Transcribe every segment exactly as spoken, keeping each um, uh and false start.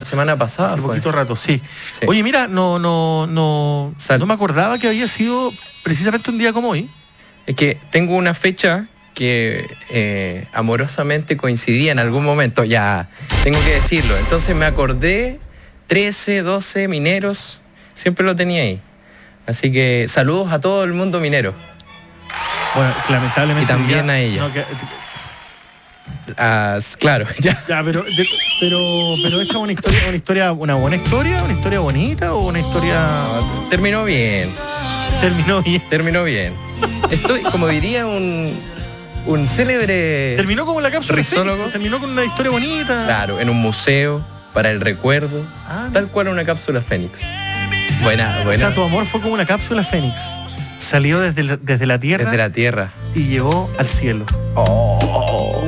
semana pasada. Hace fue. poquito rato, sí. sí. Oye, mira, no, no, no, Sal- no me acordaba que había sido precisamente un día como hoy. Es que tengo una fecha que eh, amorosamente coincidía en algún momento, ya, tengo que decirlo. Entonces me acordé, trece, doce mineros, siempre lo tenía ahí. Así que saludos a todo el mundo minero. Bueno, lamentablemente. Y también ya, a ella. no, que, Ah, claro, ya. ya, pero, de, pero, pero esa es una historia, una historia, una buena historia, una historia bonita o una historia. Terminó bien, Terminó bien. terminó bien. Estoy, como diría un, un célebre... Terminó como la cápsula Rizólogo. Fénix, terminó con una historia bonita. Claro, en un museo, para el recuerdo, Ah, tal cual una cápsula Fénix. Buena, O buena. sea, tu amor fue como una cápsula Fénix. Salió desde la, desde la tierra Desde la tierra. y llegó al cielo. Oh.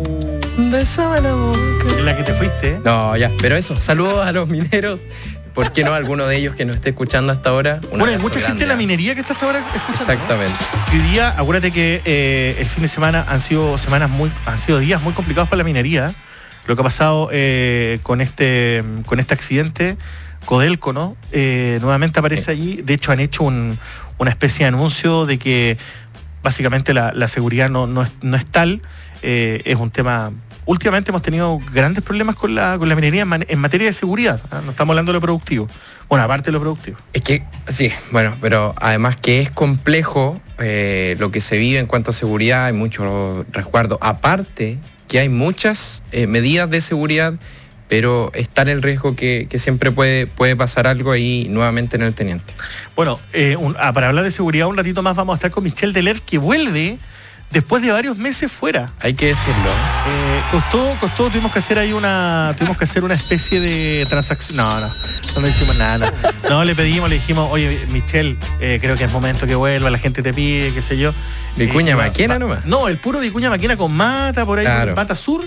Besaba la boca. En la que te fuiste, ¿eh? No, ya, pero eso, saludos a los mineros. ¿Por qué no alguno de ellos que nos esté escuchando hasta ahora? Un Bueno, hay abrazo mucha gente grande, en la ¿eh? minería que está hasta ahora escuchando. Exactamente. ¿No? Hoy día, acuérdate que eh, el fin de semana han sido semanas muy, han sido días muy complicados para la minería. Lo que ha pasado eh, con este, con este accidente, Codelco, ¿no? Eh, nuevamente aparece Sí. allí. De hecho, han hecho un, una especie de anuncio de que básicamente la, la seguridad no, no, es, no es tal. Eh, es un tema. Últimamente hemos tenido grandes problemas con la, con la minería en, man, en materia de seguridad. ¿eh? No estamos hablando de lo productivo. Bueno, aparte de lo productivo. Es que, sí, bueno, pero además que es complejo eh, lo que se vive en cuanto a seguridad, hay mucho resguardo. Aparte que hay muchas eh, medidas de seguridad, pero está el riesgo que, que siempre puede, puede pasar algo ahí nuevamente en el teniente. Bueno, eh, un, ah, para hablar de seguridad un ratito más vamos a estar con Michelle Deler, que vuelve después de varios meses fuera. Hay que decirlo. Eh, costó, costó, tuvimos que hacer ahí una, tuvimos que hacer una especie de transacción. No, no, no le hicimos nada. No, no le pedimos, le dijimos, oye, Michelle, eh, creo que es momento que vuelva, la gente te pide, qué sé yo. Vicuña Eh, Maquena va- nomás. No, el puro Vicuña Maquena con Mata, por ahí, Claro. Mata Sur.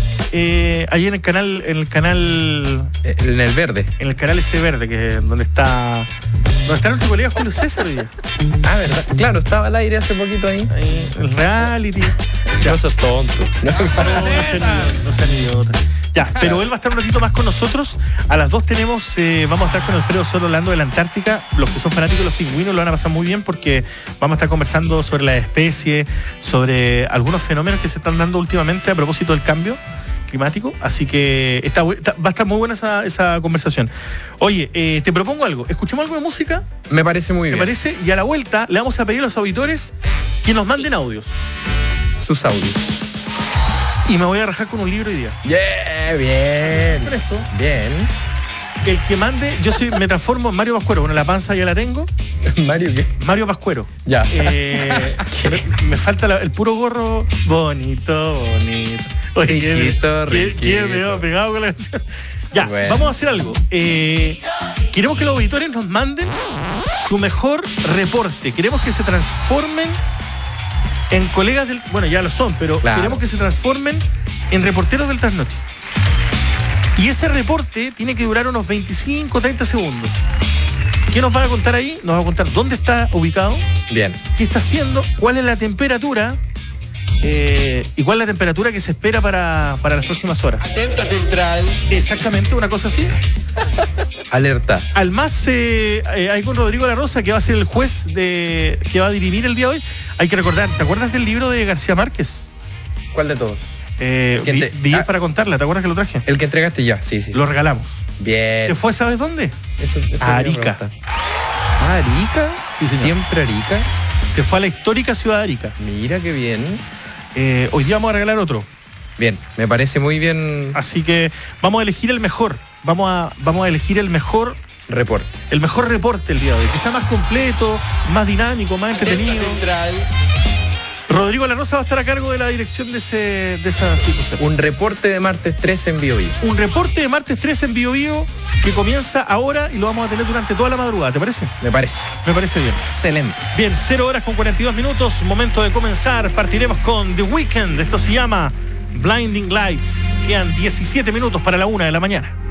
Eh, ahí en el canal, en el canal, Eh, En el verde. en el canal ese verde, que es donde está, donde está nuestro colega Julio César hoy día. Ah, ¿verdad? Claro, estaba al aire hace poquito ahí. Ahí, el reality. Ya. No sos tonto. No, No, no sean idiotas, no sean idiotas. Ya, pero él va a estar un ratito más con nosotros. A las dos tenemos, eh, vamos a estar con Alfredo Soto hablando de la Antártica. Los que son fanáticos de los pingüinos lo van a pasar muy bien porque vamos a estar conversando sobre la especie, sobre algunos fenómenos que se están dando últimamente a propósito del cambio climático. Así que está, bu- está- va a estar muy buena esa, esa conversación. Oye, eh, te propongo algo. Escuchemos algo de música, me parece muy ¿te bien. parece? Y a la vuelta le vamos a pedir a los auditores que nos manden audios. Sus audios. Y me voy a rajar con un libro hoy día. Yeah, bien. Con esto. Bien. El que mande, yo soy, me transformo en Mario Pascuero. Bueno, la panza ya la tengo. Mario, ¿qué? Mario Pascuero. Ya. Eh, me, me falta la- el puro gorro bonito, bonito. Oye, qué- Riquito, qué- riquito. qué pegado, pegado con la canción. Ya, Bueno. vamos a hacer algo. Eh, queremos que los auditores nos manden su mejor reporte. Queremos que se transformen en colegas del... Bueno, ya lo son, pero Claro. queremos que se transformen en reporteros del trasnoche. Y ese reporte tiene que durar unos veinticinco, treinta segundos. ¿Qué nos van a contar ahí? Nos va a contar dónde está ubicado, Bien. qué está haciendo, cuál es la temperatura eh, y cuál es la temperatura que se espera para, para las próximas horas. Atento central. Exactamente, una cosa así. Alerta. Al más eh, eh, hay con Rodrigo La Rosa, que va a ser el juez de que va a dirimir el día de hoy. Hay que recordar, ¿te acuerdas del libro de García Márquez? ¿Cuál de todos? Eh, ¿Quién Vi- te- Vivir ah. para contarla, ¿te acuerdas que lo traje? El que entregaste ya, sí, sí. sí. Lo regalamos. Bien. ¿Se fue, sabes dónde? Eso, eso A quería Arica. preguntar. ¿A Arica? Sí, señor. Siempre Arica. Se fue a la histórica ciudad de Arica. Mira qué bien. Eh, hoy día vamos a regalar otro. Bien, me parece muy bien. Así que vamos a elegir el mejor. Vamos a, vamos a elegir el mejor, Reporte. el mejor reporte el día de hoy. Que sea más completo, más dinámico, más entretenido. Atento central. Rodrigo La Rosa va a estar a cargo de la dirección de, ese, de esa situación. Un reporte de martes tres en Bio Bio. Un reporte de martes tres en Bio Bio que comienza ahora y lo vamos a tener durante toda la madrugada. ¿Te parece? Me parece. Me parece bien. Excelente. Bien, cero horas con cuarenta y dos minutos. Momento de comenzar. Partiremos con The Weeknd. Esto se llama Blinding Lights. Quedan diecisiete minutos para la una de la mañana.